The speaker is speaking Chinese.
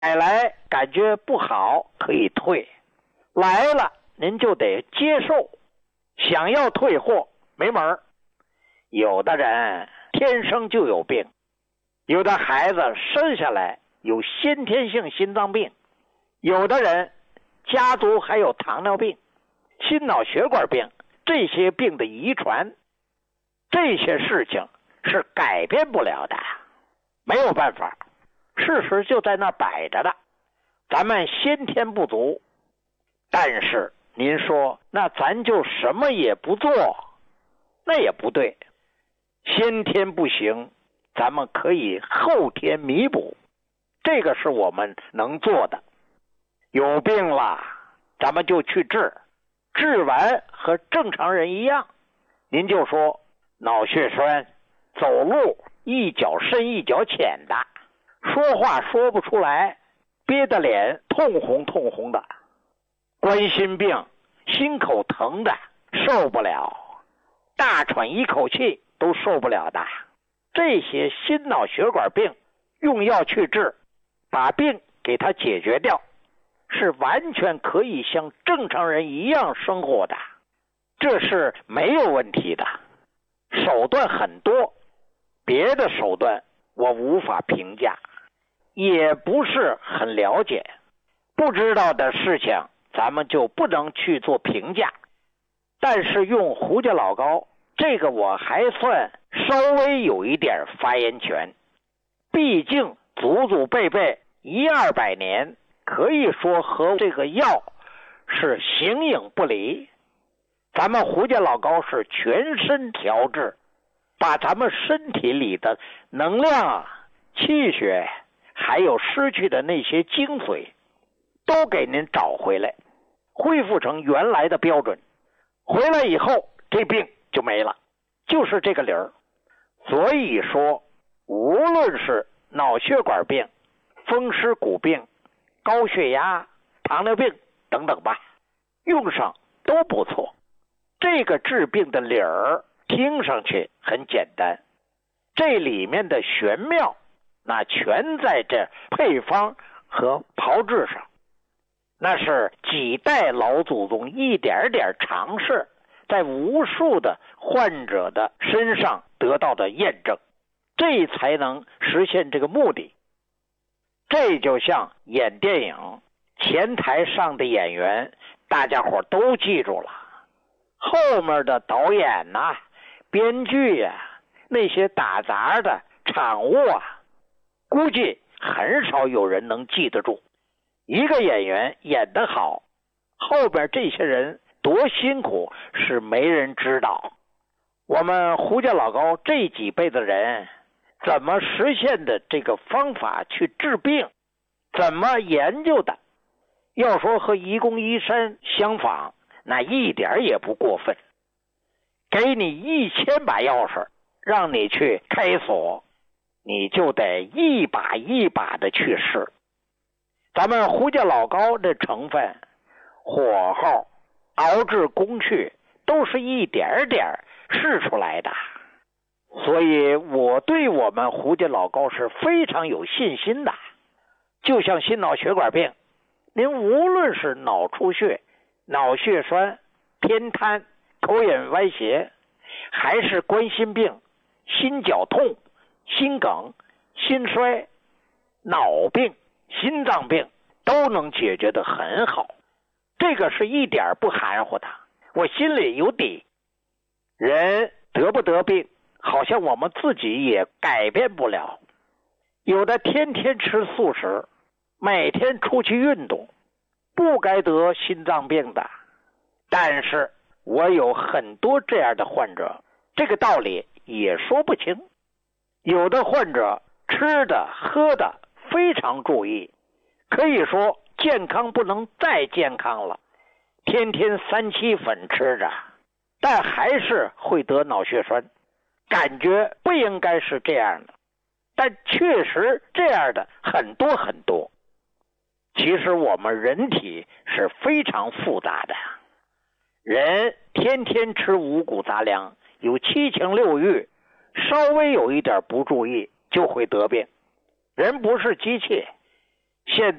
买来感觉不好可以退，来了您就得接受，想要退货没门儿。有的人天生就有病，有的孩子生下来有先天性心脏病，有的人家族还有糖尿病、心脑血管病，这些病的遗传，这些事情是改变不了的，没有办法，事实就在那摆着的。咱们先天不足，但是您说那咱就什么也不做，那也不对。先天不行，咱们可以后天弥补，这个是我们能做的。有病了咱们就去治，治完和正常人一样。您就说脑血栓，走路一脚深一脚浅的，说话说不出来，憋得脸通红通红的，冠心病，心口疼的受不了，大喘一口气都受不了的，这些心脑血管病用药去治，把病给它解决掉，是完全可以像正常人一样生活的，这是没有问题的。手段很多，别的手段我无法评价，也不是很了解，不知道的事情咱们就不能去做评价。但是用胡家老高这个我还算稍微有一点发言权，毕竟祖祖辈辈100-200年，可以说和这个药是形影不离。咱们胡家老高是全身调治，把咱们身体里的能量、气血还有失去的那些精髓都给您找回来，恢复成原来的标准，回来以后这病就没了，就是这个理儿。所以说无论是脑血管病、风湿骨病、高血压、糖尿病等等吧，用上都不错。这个治病的理儿听上去很简单，这里面的玄妙那全在这配方和炮制上，那是几代老祖宗一点点尝试，在无数的患者的身上得到的验证，这才能实现这个目的。这就像演电影，前台上的演员大家伙都记住了，后面的导演呐、编剧呀、那些打杂的场务啊，估计很少有人能记得住。一个演员演得好，后边这些人多辛苦是没人知道。我们胡家老高这几辈的人怎么实现的这个方法去治病，怎么研究的，要说和愚公移山相仿，那一点也不过分。给你1000把钥匙让你去开锁，你就得一把一把的去试。咱们胡家老高的成分、火候、熬制工序都是一点点试出来的，所以我对我们胡家老高是非常有信心的。就像心脑血管病，您无论是脑出血、脑血栓、偏瘫、口眼歪斜，还是冠心病、心绞痛、心梗、心衰、脑病、心脏病都能解决得很好，这个是一点不含糊的，我心里有底。人得不得病，好像我们自己也改变不了。有的天天吃素食，每天出去运动，不该得心脏病的。但是我有很多这样的患者，这个道理也说不清。有的患者吃的喝的非常注意，可以说健康不能再健康了，天天3七粉吃着，但还是会得脑血栓，感觉不应该是这样的，但确实这样的很多很多。其实我们人体是非常复杂的，人天天吃五谷杂粮，有7情6欲，稍微有一点不注意就会得病。人不是机器， 现